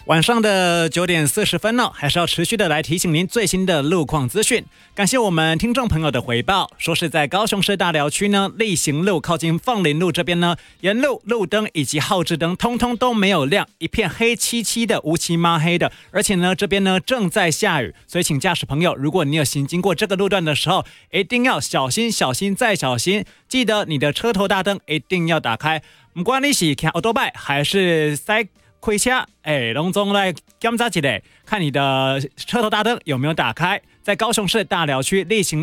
晚上的9点40分呢，还是要持续的来提醒您最新的路况资讯。感谢我们听众朋友的回报，说是在高雄市大寮区呢，力行路靠近凤林路这边呢，沿路路灯以及号志灯通通都没有亮，一片黑漆漆的，乌漆抹黑的。而且呢，这边呢正在下雨，所以请驾驶朋友，如果你有行经过这个路段的时候，一定要小心、小心再小心。记得你的车头大灯一定要打开，不管你是开欧多拜还是塞开车，隆中来检查一下，看你的车头大灯有没有打开。在高雄市大寮区力行